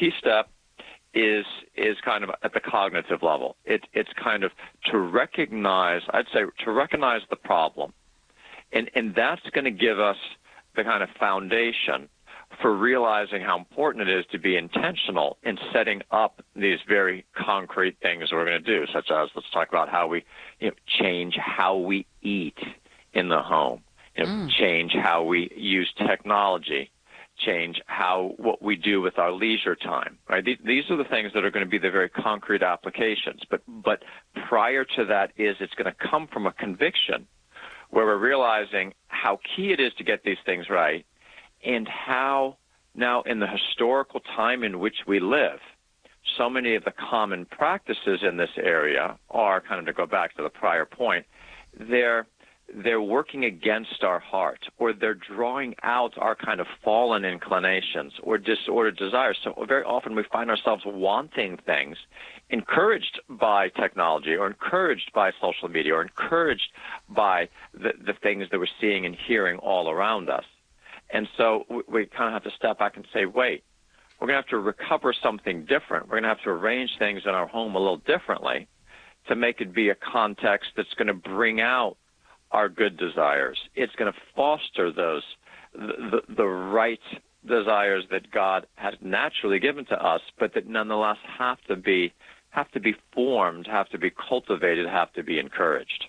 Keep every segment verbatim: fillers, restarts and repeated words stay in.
key step is is kind of at the cognitive level. It, it's kind of to recognize, I'd say, to recognize the problem. And, and that's going to give us the kind of foundation for realizing how important it is to be intentional in setting up these very concrete things we're going to do, such as, let's talk about how we you know, change how we eat in the home, you know, mm. change how we use technology, change how what we do with our leisure time, right? These, these are the things that are going to be the very concrete applications. But but prior to that is it's going to come from a conviction where we're realizing how key it is to get these things right, and how now in the historical time in which we live, so many of the common practices in this area are, kind of to go back to the prior point, they're they're working against our heart, or they're drawing out our kind of fallen inclinations or disordered desires. So very often we find ourselves wanting things encouraged by technology or encouraged by social media or encouraged by the, the things that we're seeing and hearing all around us. And so we, we kind of have to step back and say, wait, we're going to have to recover something different. We're going to have to arrange things in our home a little differently to make it be a context that's going to bring out our good desires. It's going to foster those, the, the, the right desires that God has naturally given to us, but that nonetheless have to be have to be formed, have to be cultivated, have to be encouraged.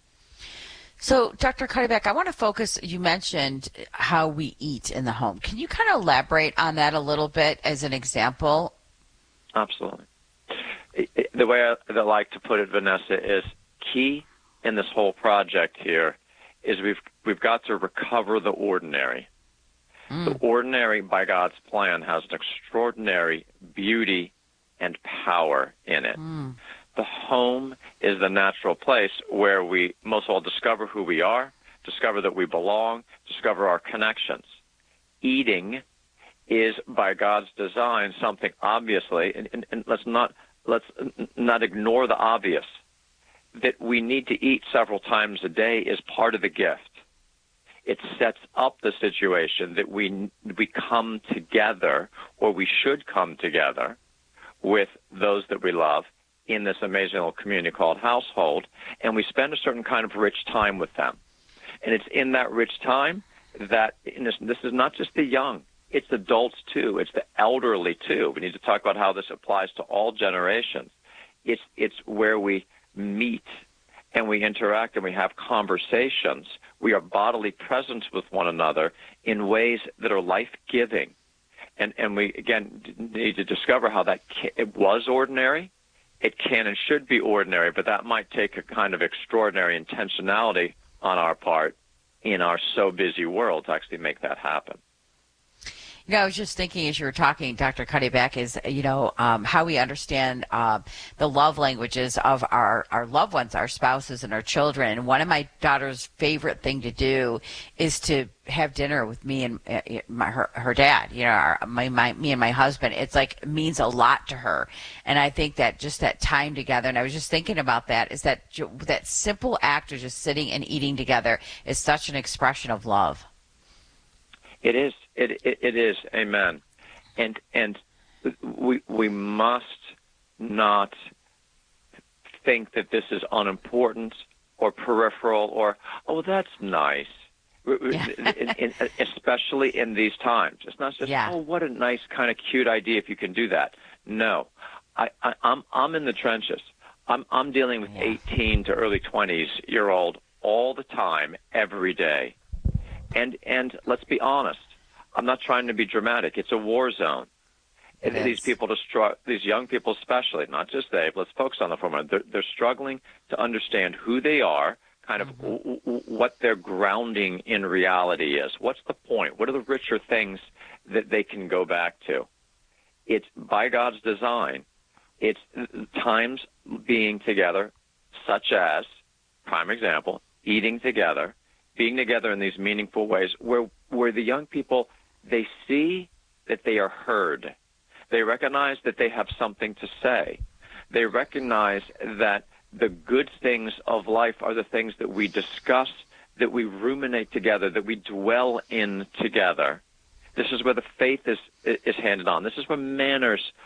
So, Doctor Cuddeback, I want to focus, you mentioned how we eat in the home. Can you kind of elaborate on that a little bit as an example? Absolutely. The way I, I like to put it, Vanessa, is key in this whole project here is we've we've got to recover the ordinary. Mm. The ordinary, by God's plan, has an extraordinary beauty and power in it. Mm. The home is the natural place where we most of all discover who we are, discover that we belong, discover our connections. Eating is, by God's design, something obviously, and, and, and let's not let's not ignore the obvious, that we need to eat several times a day is part of the gift. It sets up the situation that we we come together, or we should come together, with those that we love in this amazing little community called household, and we spend a certain kind of rich time with them. And it's in that rich time that, and this, this is not just the young, it's adults too, it's the elderly too. We need to talk about how this applies to all generations. It's it's where we meet and we interact and we have conversations. We are bodily present with one another in ways that are life-giving. And and we, again, need to discover how that can, it was ordinary, it can and should be ordinary, but that might take a kind of extraordinary intentionality on our part in our so busy world to actually make that happen. You know, I was just thinking as you were talking, Doctor Cuddeback, is, you know, um, how we understand uh, the love languages of our, our loved ones, our spouses and our children. And one of my daughter's favorite thing to do is to have dinner with me and uh, my, her, her dad, you know, our, my, my, me and my husband. It's like, it means a lot to her. And I think that just that time together, and I was just thinking about that, is that that simple act of just sitting and eating together is such an expression of love. It is. It, it it is. Amen. And and we we must not think that this is unimportant or peripheral or, oh, that's nice. Yeah. in, in, especially in these times. It's not just, yeah. oh, what a nice kind of cute idea if you can do that. No. I, I I'm I'm in the trenches. I'm I'm dealing with yeah. eighteen to early twenties year old all the time, every day. And and let's be honest, I'm not trying to be dramatic. It's a war zone. And these people, these young people especially, not just they, but let's focus on the former. They're, they're struggling to understand who they are, kind of mm-hmm. w- w- what their grounding in reality is. What's the point? What are the richer things that they can go back to? It's by God's design. It's times being together, such as, prime example, eating together, being together in these meaningful ways where where the young people, they see that they are heard. They recognize that they have something to say. They recognize that the good things of life are the things that we discuss, that we ruminate together, that we dwell in together. This is where the faith is is handed on. This is where manners